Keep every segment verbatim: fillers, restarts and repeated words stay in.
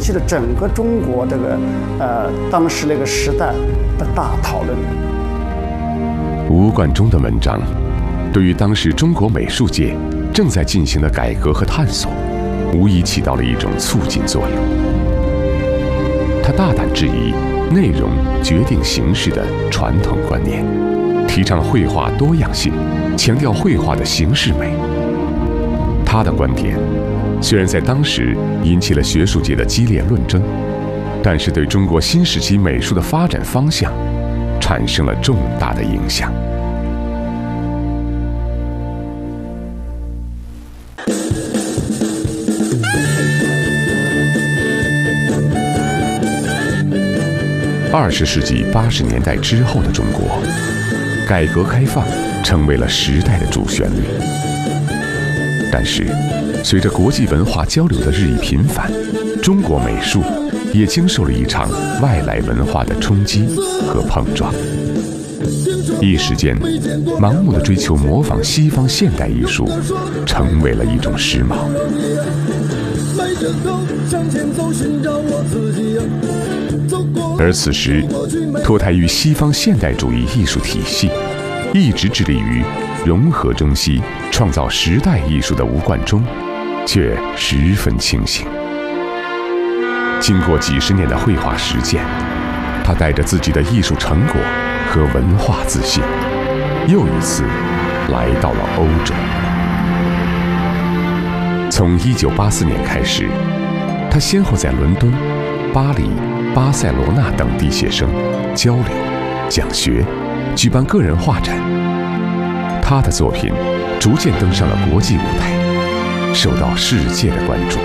起了整个中国这个呃当时那个时代的大讨论。 吴冠中的文章，对于当时中国美术界正在进行的改革和探索，无疑起到了一种促进作用。他大胆质疑内容决定形式的传统观念，提倡绘画多样性，强调绘画的形式美。他的观点虽然在当时引起了学术界的激烈论争，但是对中国新时期美术的发展方向产生了重大的影响。二十世纪八十年代之后的中国，改革开放成为了时代的主旋律。但是，随着国际文化交流的日益频繁，中国美术也经受了一场外来文化的冲击和碰撞。一时间，盲目的追求模仿西方现代艺术，成为了一种时髦。而此时，脱胎于西方现代主义艺术体系，一直致力于融合中西、创造时代艺术的吴冠中，却十分清醒。经过几十年的绘画实践，他带着自己的艺术成果和文化自信，又一次来到了欧洲。从一九八四年开始，他先后在伦敦、巴黎、巴塞罗那等地写生、交流、讲学，举办个人画展。他的作品逐渐登上了国际舞台，受到世界的关注。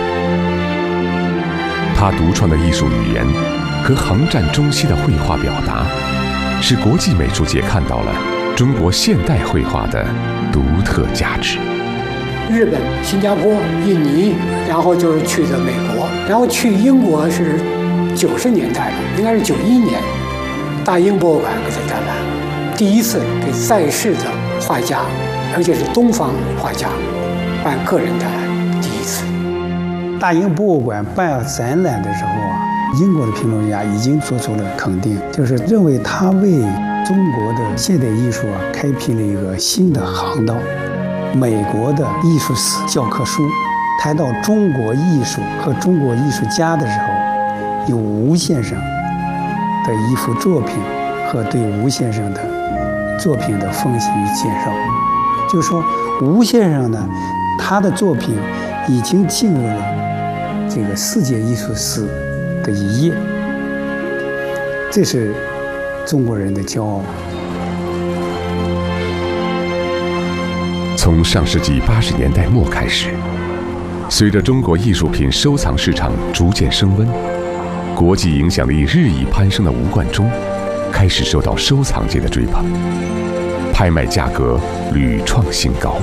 他独创的艺术语言和横占中西的绘画表达，使国际美术界看到了中国现代绘画的独特价值。 日本、新加坡、印尼，然后就是去的美国，然后去英国是九十年代的，应该是九一年，大英博物馆给他展览，第一次给在世的画家，而且是东方画家办个人展览，第一次。大英博物馆办展览的时候啊，英国的评论家已经做出了肯定，就是认为他为中国的现代艺术啊开辟了一个新的航道。美国的艺术史教科书谈到中国艺术和中国艺术家的时候，有吴先生的一幅作品和对吴先生的作品的分析与介绍，就是说吴先生呢，他的作品已经进入了这个世界艺术史的一页，这是中国人的骄傲。 从上世纪八十年代末开始，随着中国艺术品收藏市场逐渐升温，国际影响力日益攀升的吴冠中，开始受到收藏界的追捧，拍卖价格屡创新高。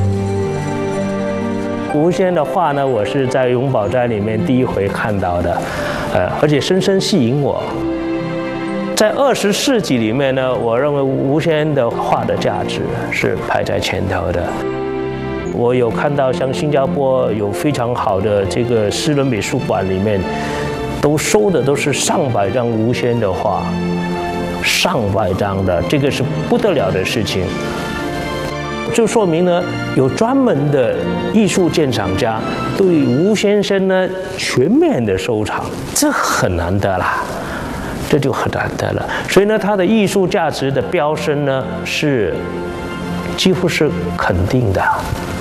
吴先生的画呢，我是在永宝斋里面第一回看到的，呃，而且深深吸引我。在二十世纪里面呢，我认为吴先生的画的价值是排在前头的。我有看到像新加坡有非常好的这个私人美术馆里面，都收的都是上百张吴先生的画，上百张的，这个是不得了的事情。就说明呢，有专门的艺术鉴赏家对吴先生呢全面的收藏，这很难得啦，这就很难得了。所以呢，他的艺术价值的飙升呢，是几乎是肯定的。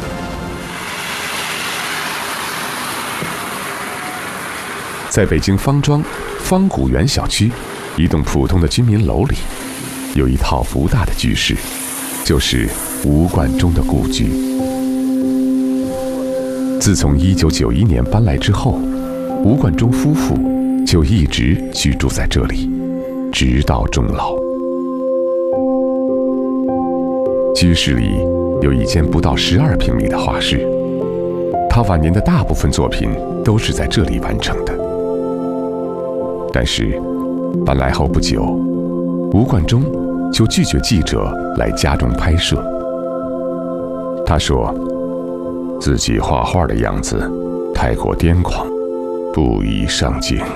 在北京方庄方古园小区一栋普通的居民楼里，有一套不大的居室，就是吴冠中的故居。自从一九九一年搬来之后，吴冠中夫妇就一直居住在这里，直到终老。居室里有一间不到十二平米的画室，他晚年的大部分作品都是在这里完成的。但是搬来后不久，吴冠中就拒绝记者来家中拍摄。他说自己画画的样子太过癫狂，不宜上镜。